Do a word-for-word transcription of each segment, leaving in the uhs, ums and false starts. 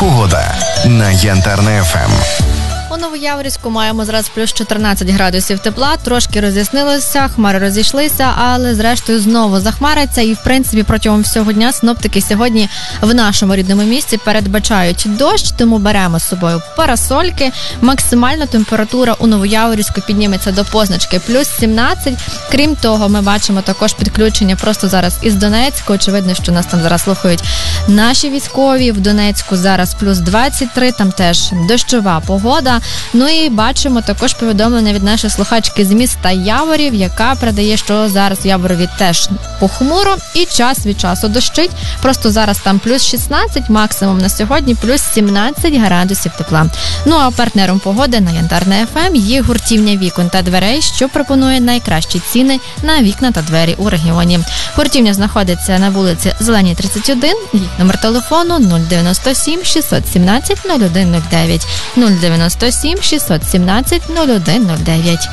Погода на Янтарне еф ем. У Новояворівську маємо зараз плюс чотирнадцять градусів тепла, трошки роз'яснилося, хмари розійшлися, але зрештою знову захмариться. І, в принципі, протягом всього дня синоптики сьогодні в нашому рідному місті передбачають дощ, тому беремо з собою парасольки. Максимальна температура у Новояворівську підніметься до позначки плюс сімнадцять. Крім того, ми бачимо також підключення просто зараз із Донецька. Очевидно, що нас там зараз слухають наші військові. В Донецьку зараз плюс двадцять три, там теж дощова погода. Ну і бачимо також повідомлення від нашої слухачки з міста Яворів, яка передає, що зараз в Яворові теж похмуро і час від часу дощить. Просто зараз там плюс шістнадцять, максимум на сьогодні плюс сімнадцять градусів тепла. Ну а партнером погоди на Янтарне еф ем є гуртівня вікон та дверей, що пропонує найкращі ціни на вікна та двері у регіоні. Гуртівня знаходиться на вулиці Зеленій, тридцять один, їх номер телефону нуль дев'яносто сім шістсот сімнадцять нуль один нуль дев'ять, нуль дев'яносто сім шістсот сімнадцять нуль один нуль дев'ять.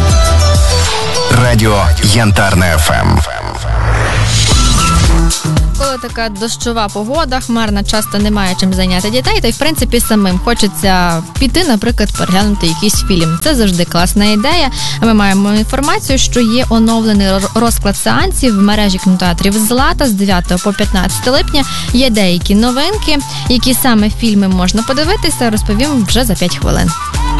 Радіо Янтарне еф ем. Коли така дощова погода, хмарна, часто немає чим зайняти дітей, та й в принципі самим хочеться піти, наприклад, переглянути якийсь фільм. Це завжди класна ідея. Ми маємо інформацію, що є оновлений розклад сеансів в мережі кінотеатрів «Злата» з дев'ятого по п'ятнадцяте липня. Є деякі новинки, які саме фільми можна подивитися, розповім вже за п'ять хвилин.